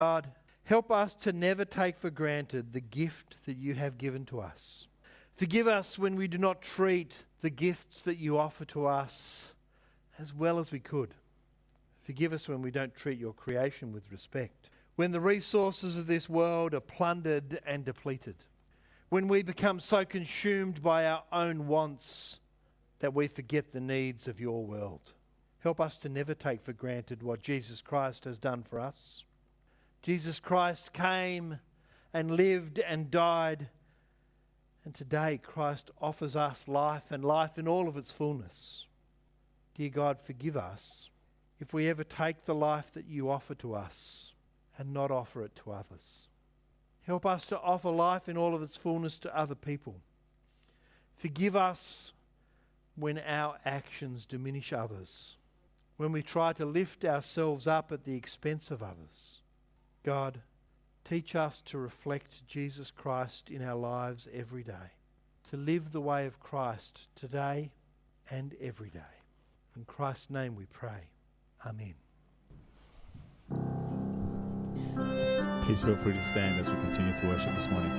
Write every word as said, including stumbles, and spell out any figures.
God, help us to never take for granted the gift that you have given to us. Forgive us when we do not treat the gifts that you offer to us as well as we could. Forgive us when we don't treat your creation with respect. When the resources of this world are plundered and depleted. When we become so consumed by our own wants that we forget the needs of your world. Help us to never take for granted what Jesus Christ has done for us. Jesus Christ came and lived and died. And today Christ offers us life and life in all of its fullness. Dear God, forgive us if we ever take the life that you offer to us and not offer it to others. Help us to offer life in all of its fullness to other people. Forgive us when our actions diminish others, when we try to lift ourselves up at the expense of others. God, teach us to reflect Jesus Christ in our lives every day, to live the way of Christ today and every day. In Christ's name we pray. Amen. Please feel free to stand as we continue to worship this morning.